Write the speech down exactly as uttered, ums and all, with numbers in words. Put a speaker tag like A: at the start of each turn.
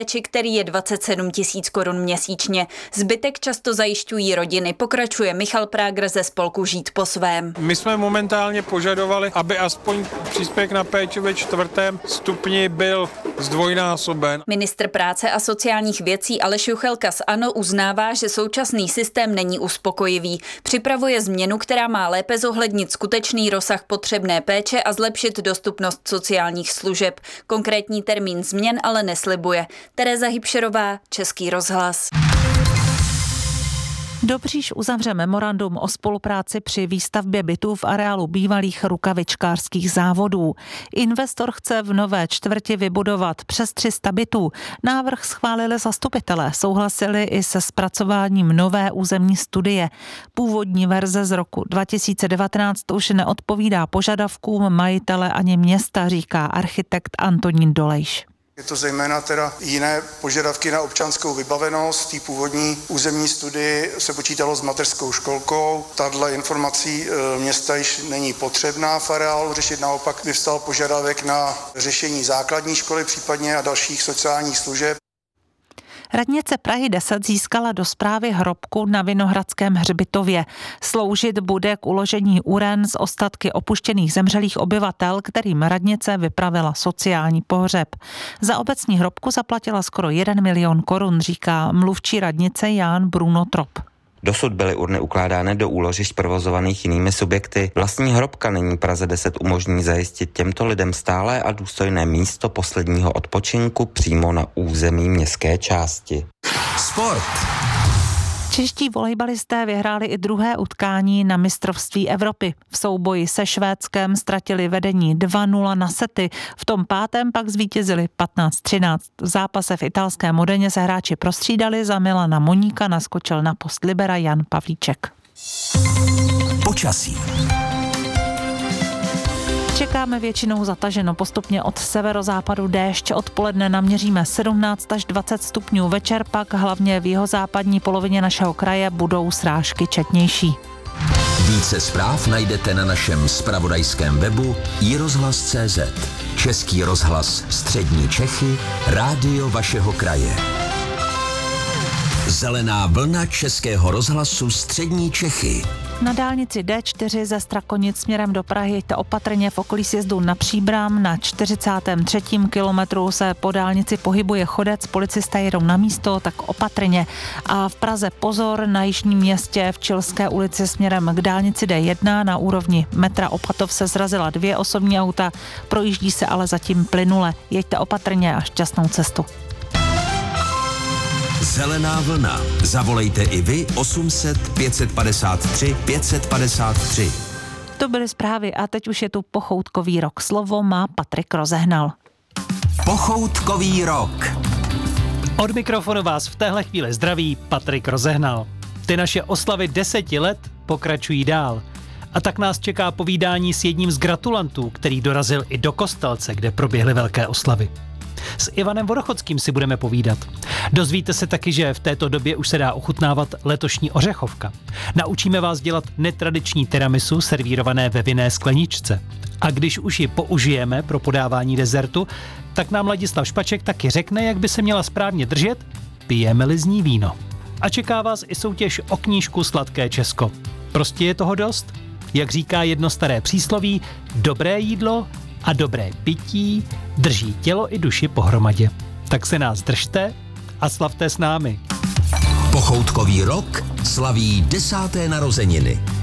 A: péči, který je dvacet sedm tisíc korun měsíčně. Zbytek často zajišťují rodiny. Pokračuje Michal Prágr ze spolku Žít po svém.
B: My jsme momentálně požadovali, aby aspoň příspěvek na péči ve čtvrtém stupni byl zdvojnásoben.
A: Ministr práce a sociálních věcí Aleš Juchelka z ANO uznává, že současný systém není uspokojivý. Připravuje změnu, která má lépe zohlednit skutečný rozsah potřebné péče a zlepšit dostupnost sociálních služeb. Konkrétní termín změn ale neslibuje. Tereza Hybšerová, Český rozhlas.
C: Dobříš uzavře memorandum o spolupráci při výstavbě bytů v areálu bývalých rukavičkářských závodů. Investor chce v nové čtvrti vybudovat přes tři sta bytů. Návrh schválili zastupitelé, souhlasili i se zpracováním nové územní studie. Původní verze z roku dva tisíce devatenáct už neodpovídá požadavkům majitele ani města, říká architekt Antonín Dolejš.
D: Je to zejména teda jiné požadavky na občanskou vybavenost. V té původní územní studii se počítalo s mateřskou školkou. Tahle informací města již není potřebná v areálu řešit. Naopak vyvstal požadavek na řešení základní školy, případně a dalších sociálních služeb.
C: Radnice Prahy deset získala do správy hrobku na Vinohradském hřbitově. Sloužit bude k uložení uren z ostatky opuštěných zemřelých obyvatel, kterým radnice vypravila sociální pohřeb. Za obecní hrobku zaplatila skoro jeden milion korun, říká mluvčí radnice Jan Bruno Trop.
E: Dosud byly urny ukládány do úložišť provozovaných jinými subjekty. Vlastní hrobka nyní Praze deset umožní zajistit těmto lidem stálé a důstojné místo posledního odpočinku přímo na území městské části.
F: Sport.
C: Čeští volejbalisté vyhráli i druhé utkání na mistrovství Evropy. V souboji se Švédskem ztratili vedení dva nula na sety, v tom pátém pak zvítězili patnáct třináct. V zápase v italském Modeně se hráči prostřídali, za Milana Moníka naskočil na post libera Jan Pavlíček.
F: Počasí.
C: Čekáme většinou zataženo, postupně od severozápadu déšť, odpoledne naměříme sedmnáct až dvacet stupňů, večer pak hlavně v jihozápadní polovině našeho kraje budou srážky četnější.
F: Více zpráv najdete na našem zpravodajském webu i rozhlas tečka cé zet. Český rozhlas Střední Čechy, rádio vašeho kraje. Zelená vlna Českého rozhlasu Střední Čechy.
C: Na dálnici dé čtyři ze Strakonic směrem do Prahy jeďte opatrně, v okolí sjezdu na Příbram. Na čtyřicátém třetím kilometru se po dálnici pohybuje chodec, policisté jedou na místo, tak opatrně. A v Praze pozor, na Jižním Městě v Čilské ulici směrem k dálnici dé jedna na úrovni metra Opatov se zrazila dvě osobní auta, projíždí se ale zatím plynule. Jeďte opatrně a šťastnou cestu.
F: Zelená vlna. Zavolejte i vy osm set pět padesát tři pět padesát tři.
C: To byly zprávy a teď už je tu pochoutkový rok. Slovo má Patrik Rozehnal.
F: Pochoutkový rok.
G: Od mikrofonu vás v téhle chvíli zdraví Patrik Rozehnal. Ty naše oslavy deseti let pokračují dál. A tak nás čeká povídání s jedním z gratulantů, který dorazil i do Kostelce, kde proběhly velké oslavy. S Ivanem Vodochodským si budeme povídat. Dozvíte se taky, že v této době už se dá ochutnávat letošní ořechovka. Naučíme vás dělat netradiční tiramisu servírované ve vinné skleničce. A když už ji použijeme pro podávání dezertu, tak nám Ladislav Špaček taky řekne, jak by se měla správně držet, pijeme-li z ní víno. A čeká vás i soutěž o knížku Sladké Česko. Prostě je toho dost? Jak říká jedno staré přísloví, dobré jídlo a dobré pití drží tělo i duši pohromadě. Tak se nás držte a slavte s námi.
F: Pochoutkový rok slaví desáté narozeniny.